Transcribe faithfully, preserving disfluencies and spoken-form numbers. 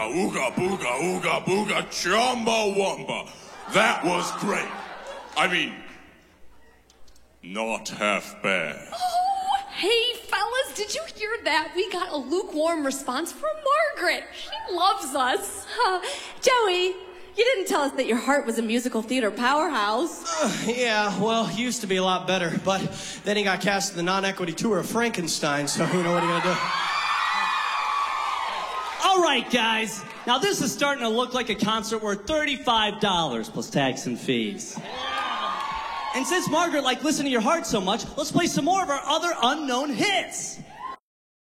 booga, ooga, booga, ooga, booga, chumbawamba. That was great. I mean, not half bad. Oh, hey, fellas, did you hear that? We got a lukewarm response from Margaret. She loves us. Uh, Joey, you didn't tell us that your heart was a musical theater powerhouse. Uh, yeah, well, he used to be a lot better, but then he got cast in the non-equity tour of Frankenstein, so you know what are you gonna do? All right, guys. Now, this is starting to look like a concert worth thirty-five dollars plus tax and fees. And since Margaret liked Listen to Your Heart so much, let's play some more of our other unknown hits.